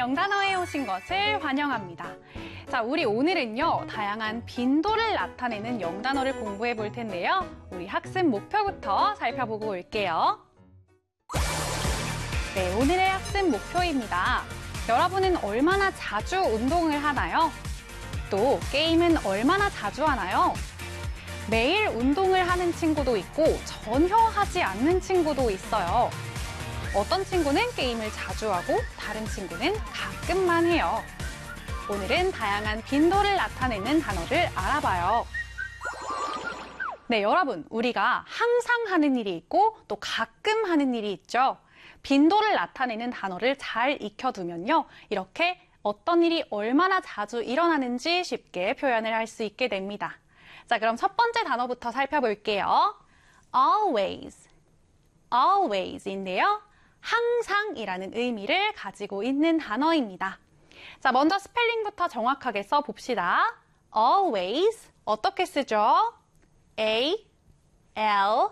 영단어에 오신 것을 환영합니다. 자, 우리 오늘은요, 다양한 빈도를 나타내는 영단어를 공부해 볼 텐데요. 우리 학습 목표부터 살펴보고 올게요. 네, 오늘의 학습 목표입니다. 여러분은 얼마나 자주 운동을 하나요? 또 게임은 얼마나 자주 하나요? 매일 운동을 하는 친구도 있고 전혀 하지 않는 친구도 있어요. 어떤 친구는 게임을 자주 하고 다른 친구는 가끔만 해요. 오늘은 다양한 빈도를 나타내는 단어를 알아봐요. 네, 여러분, 우리가 항상 하는 일이 있고 또 가끔 하는 일이 있죠. 빈도를 나타내는 단어를 잘 익혀두면요, 이렇게 어떤 일이 얼마나 자주 일어나는지 쉽게 표현을 할 수 있게 됩니다. 자, 그럼 첫 번째 단어부터 살펴볼게요. always, always인데요. 항상이라는 의미를 가지고 있는 단어입니다. 자, 먼저 스펠링부터 정확하게 써봅시다. always, 어떻게 쓰죠? A, L,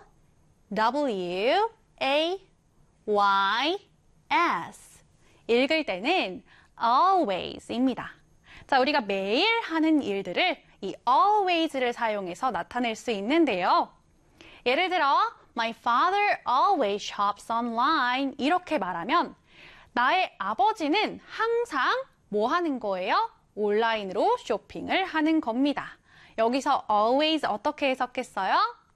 W, A, Y, S. 읽을 때는 always입니다. 자, 우리가 매일 하는 일들을 이 always를 사용해서 나타낼 수 있는데요. 예를 들어, My father always shops online. 이렇게 말하면 나의 아버지는 항상 뭐 하는 거예요? 온라인으로 쇼핑을 하는 겁니다. 여기서 always 어떻게 해석했어요?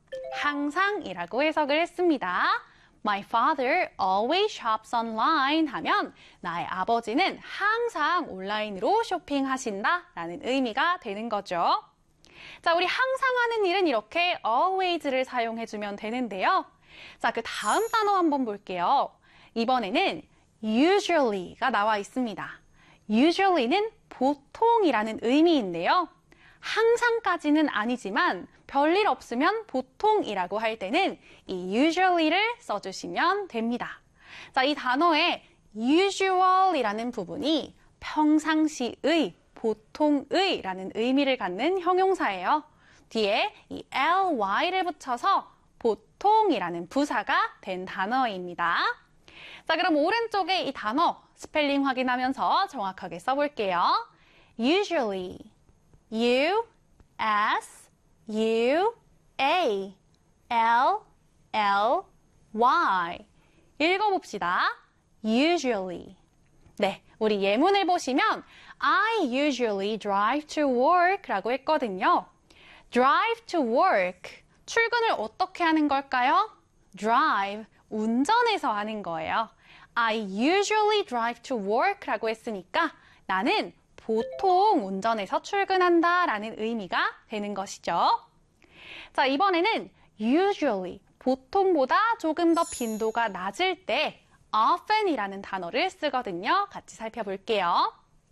항상이라고 해석을 했습니다. My father always shops online 하면 나의 아버지는 항상 온라인으로 쇼핑하신다 라는 의미가 되는 거죠. 자, 우리 항상 하는 일은 이렇게 always를 사용해주면 되는데요. 자, 그 다음 단어 한번 볼게요. 이번에는 usually가 나와 있습니다. usually는 보통이라는 의미인데요. 항상까지는 아니지만 별일 없으면 보통이라고 할 때는 이 usually를 써주시면 됩니다. 자, 이 단어의 usual이라는 부분이 평상시의, 보통의 라는 의미를 갖는 형용사예요. 뒤에 이 ly를 붙여서 보통이라는 부사가 된 단어입니다. 자, 그럼 오른쪽에 이 단어 스펠링 확인하면서 정확하게 써볼게요. usually, U, S, U, A, L, L, Y. 읽어봅시다. usually. 네, 우리 예문을 보시면 I usually drive to work 라고 했거든요. drive to work. 출근을 어떻게 하는 걸까요? drive. 운전해서 하는 거예요. I usually drive to work 라고 했으니까 나는 보통 운전해서 출근한다 라는 의미가 되는 것이죠. 자, 이번에는 usually, 보통보다 조금 더 빈도가 낮을 때 often이라는 단어를 쓰거든요. 같이 살펴볼게요.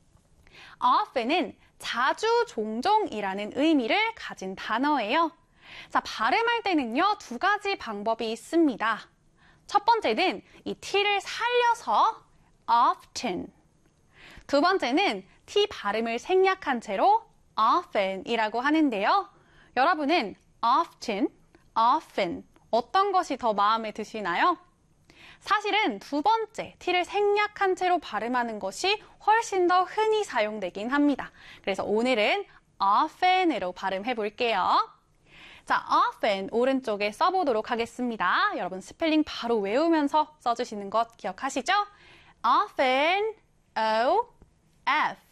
often은 자주, 종종이라는 의미를 가진 단어예요. 자, 발음할 때는요, 두 가지 방법이 있습니다. 첫 번째는 이 t를 살려서 often. 두 번째는 t 발음을 생략한 채로 often이라고 하는데요. 여러분은 often, often 어떤 것이 더 마음에 드시나요? 사실은 두 번째 t를 생략한 채로 발음하는 것이 훨씬 더 흔히 사용되긴 합니다. 그래서 오늘은 often으로 발음해 볼게요. 자, often 오른쪽에 써보도록 하겠습니다. 여러분 스펠링 바로 외우면서 써주시는 것 기억하시죠? often, O, F,